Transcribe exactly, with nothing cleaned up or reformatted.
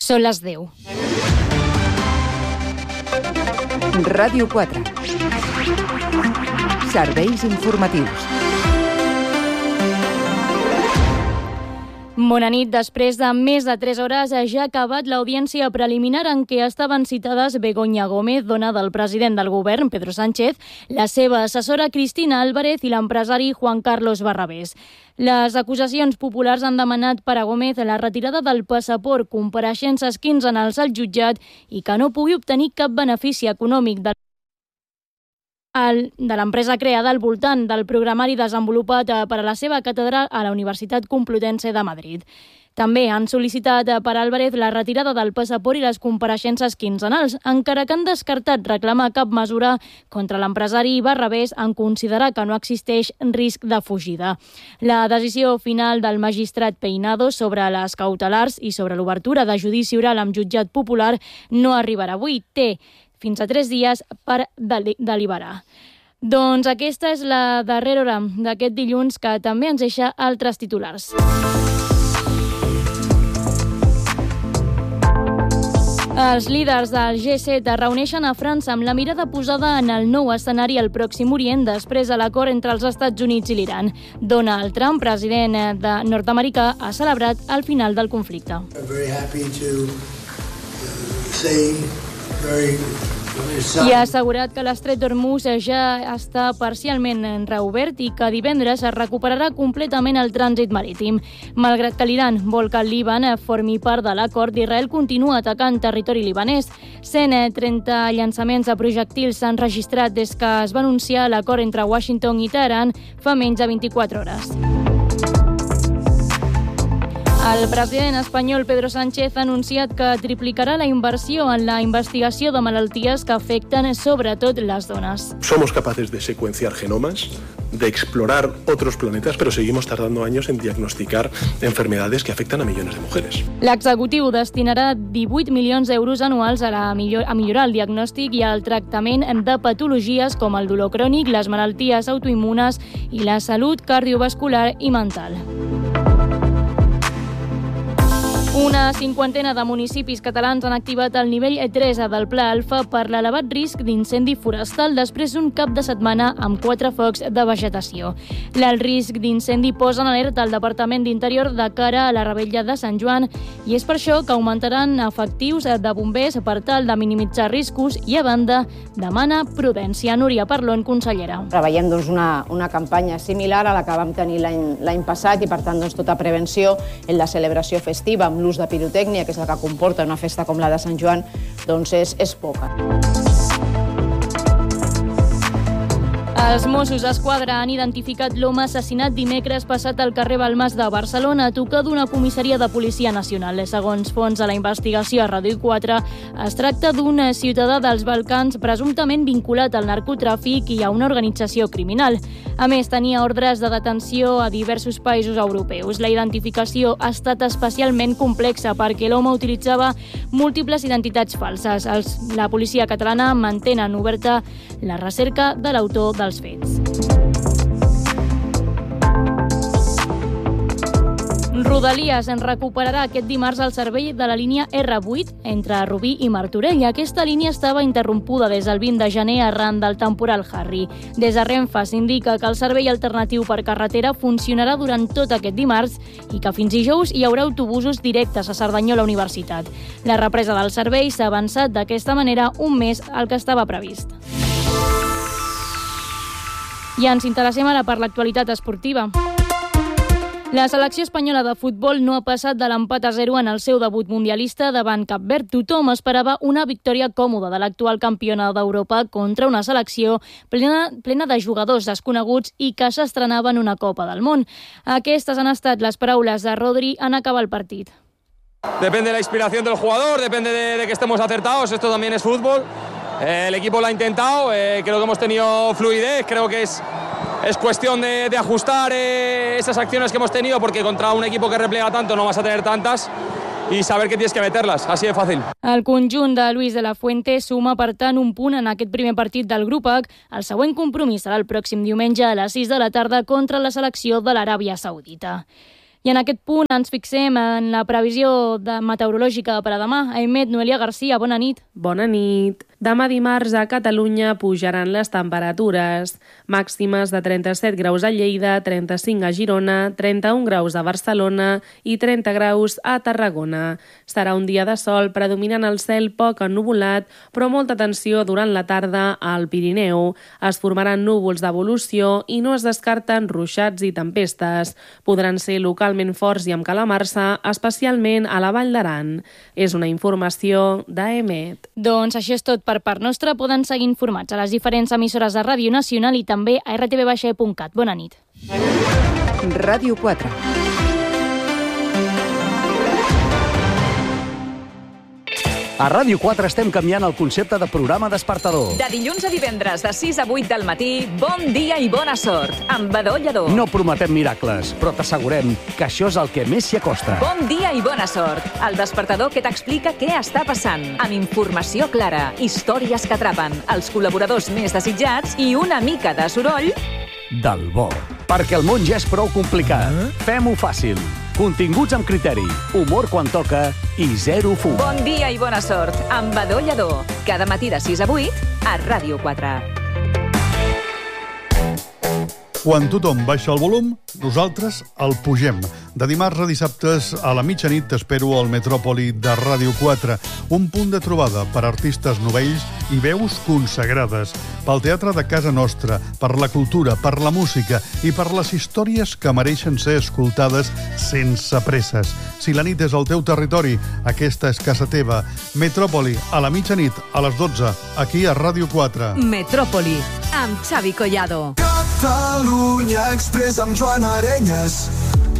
Són les deu. Ràdio quatre. Serveis informatius. Bona nit. Després de més de tres hores ja ha acabat l'audiència preliminar en què estaven citades Begoña Gómez, dona del president del govern, Pedro Sánchez, la seva assessora Cristina Álvarez i l'empresari Juan Carlos Barrabés. Les acusacions populars han demanat per a Gómez la retirada del passaport, compareixences quinzenals al jutjat i que no pugui obtenir cap benefici econòmic del de l'empresa creada al voltant del programari desenvolupat per a la seva càtedra a la Universitat Complutense de Madrid. També han sol·licitat per Álvarez la retirada del passaport i les compareixences quinzenals, encara que han descartat reclamar cap mesura contra l'empresari Barrabés en considerar que no existeix risc de fugida. La decisió final del magistrat Peinado sobre les cautelars i sobre l'obertura de judici oral amb jutjat popular no arribarà avui. Té fins a tres dies per deliberar. Doncs aquesta és la darrera hora d'aquest dilluns, que també ens deixa altres titulars. Els líders del G set es reuneixen a França amb la mirada posada en el nou escenari al Pròxim Orient després de l'acord entre els Estats Units i l'Iran. Donald Trump, president de nord-americà, ha celebrat el final del conflicte. I ha assegurat que l'estret d'Hormuz ja està parcialment reobert i que divendres es recuperarà completament el trànsit marítim. Malgrat que l'Iran vol que el Líban formi part de l'acord, Israel continua atacant territori libanès. cent trenta llançaments de projectils s'han registrat des que es va anunciar l'acord entre Washington i Teheran fa menys de vint-i-quatre hores. El president espanyol Pedro Sánchez ha anunciat que triplicarà la inversió en la investigació de malalties que afecten sobretot les dones. Somos capaces de secuenciar genomas, de explorar otros planetas, pero seguimos tardando años en diagnosticar enfermedades que afectan a millones de mujeres. L'executiu destinarà divuit milions d'euros anuals a, la millor, a millorar el diagnòstic i el tractament de patologies com el dolor crònic, les malalties autoimmunes i la salut cardiovascular i mental. Una cinquantena de municipis catalans han activat el nivell tres del Pla Alfa per l'elevat risc d'incendi forestal després d'un cap de setmana amb quatre focs de vegetació. El risc d'incendi posa en alerta el Departament d'Interior de cara a la revetlla de Sant Joan i és per això que augmentaran efectius de bombers per tal de minimitzar riscos i, a banda, demana prudència. Núria Parlon, consellera. Treballem doncs, una, una campanya similar a la que vam tenir l'any passat i, per tant, doncs, tota prevenció en la celebració festiva amb l'ús de pirotècnia, que és el que comporta una festa com la de Sant Joan, doncs és, és poca. Els Mossos d'Esquadra han identificat l'home assassinat dimecres passat al carrer Balmes de Barcelona a tocar d'una comissaria de Policia Nacional. Segons fonts de la investigació a Ràdio quatre, es tracta d'un ciutadà dels Balcans presumptament vinculat al narcotràfic i a una organització criminal. A més, tenia ordres de detenció a diversos països europeus. La identificació ha estat especialment complexa perquè l'home utilitzava múltiples identitats falses. Els, la policia catalana mantenen oberta la recerca de l'autor dels fets. Rodalies en recuperarà aquest dimarts el servei de la línia erre vuit entre Rubí i Martorell. Aquesta línia estava interrompuda des del vint de gener arran del temporal Harry. Des de Renfe s'indica que el servei alternatiu per carretera funcionarà durant tot aquest dimarts i que fins dijous hi haurà autobusos directes a Cerdanyola Universitat. La represa del servei s'ha avançat d'aquesta manera un mes al que estava previst. I ens interessem ara per l'actualitat esportiva. La selecció espanyola de futbol no ha passat de l'empat a zero en el seu debut mundialista davant Cap Verd. Tothom esperava una victòria còmoda de l'actual campiona d'Europa contra una selecció plena, plena de jugadors desconeguts i que s'estrenava en una Copa del Món. Aquestes han estat les paraules de Rodri en acabar el partit. Depende de la inspiración del jugador, depende de, de que estemos acertados, esto también es fútbol. Eh, el equipo lo ha intentado, eh, creo que hemos tenido fluidez, creo que es, es cuestión de, de ajustar eh, esas acciones que hemos tenido, porque contra un equipo que replega tanto no vas a tener tantas, i saber que tienes que meterlas, así de fàcil. El conjunt de Luis de la Fuente suma, per tant, un punt en aquest primer partit del grup H. El següent compromís serà el pròxim diumenge a les sis de la tarda contra la selecció de l'Aràbia Saudita. I en aquest punt ens fixem en la previsió de meteorològica per a demà. Aimet, Noelia Garcia, bona nit. Bona nit. Demà dimarts a Catalunya pujaran les temperatures. Màximes de trenta-set graus a Lleida, trenta-cinc a Girona, trenta-un graus a Barcelona i trenta graus a Tarragona. Serà un dia de sol predominant el cel poc ennuvolat, però molta tensió durant la tarda al Pirineu. Es formaran núvols d'evolució i no es descarten ruixats i tempestes. Podran ser localment forts i amb calamarsa, especialment a la Vall d'Aran. És una informació d'Emet. Doncs això és tot per part nostra. Poden seguir informats a les diferents emissores de Ràdio Nacional i també a r t v baixa e punt cat. Bona nit. Ràdio quatre. A Ràdio quatre estem canviant el concepte de programa despertador. De dilluns a divendres, de sis a vuit del matí, bon dia i bona sort, amb Badó Lledó. No prometem miracles, però t'assegurem que això és el que més s'hi acosta. Bon dia i bona sort, el despertador que t'explica què està passant, amb informació clara, històries que atrapen, els col·laboradors més desitjats i una mica de soroll del bo. Perquè el món ja és prou complicat. Eh? Fem-ho fàcil. Continguts amb criteri, humor quan toca i zero fum. Bon dia i bona sort, amb Badó Lledó. Cada matí de sis a vuit, a Ràdio quatre. Quan tothom baixa el volum, nosaltres el pugem. De dimarts a dissabtes a la mitjanit t'espero al Metròpoli de Ràdio quatre, un punt de trobada per artistes novells i veus consagrades, pel teatre de casa nostra, per la cultura, per la música i per les històries que mereixen ser escoltades sense presses. Si la nit és al teu territori, aquesta és casa teva. Metròpoli, a la mitjanit, a les dotze, aquí a Ràdio quatre. Metròpoli, amb Xavi Collado. Catalunya Express amb Joan Arenyes.